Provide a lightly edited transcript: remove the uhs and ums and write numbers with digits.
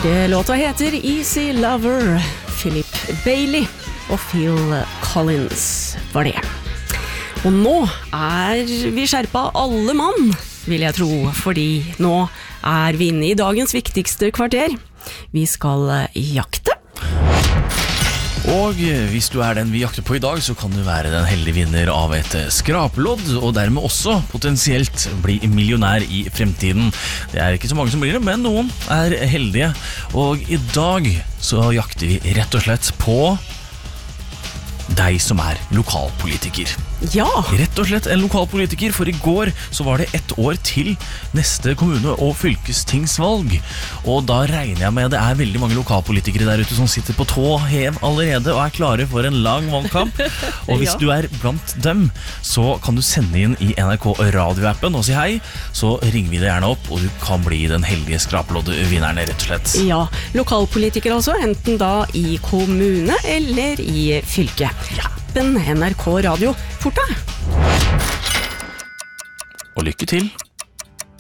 Låta heter Easy Lover, Philip Bailey og Phil Collins var det. Og nå vi skjerpa alle mann, vil jeg tro, fordi nå vi inne I dagens viktigste kvarter. Vi skal jakte. Og hvis du den vi jakter på I dag, så kan du være den heldige vinner av et skraplodd, og dermed også potensielt bli millionær I fremtiden. Det ikke så mange som blir det, men noen heldige. Og I dag så jakter vi rett og slett på deg som lokalpolitiker. Ja! Rett og slett en lokalpolitiker, for I går så var det 1 år til neste kommune- og fylkestingsvalg. Og da regner jeg med det veldig mange lokalpolitikere der ute som sitter på tå hev allerede og klare for en lang valgkamp. Og hvis du blant dem, så kan du sende inn I NRK radioappen og si hei, så ringer vi deg gjerne opp, og du kan bli den heldige skraploddvinneren, rett og slett. Ja, lokalpolitiker altså, enten da I kommune eller I fylke. Ja. NRK Radio. Fort da! Og lykke til!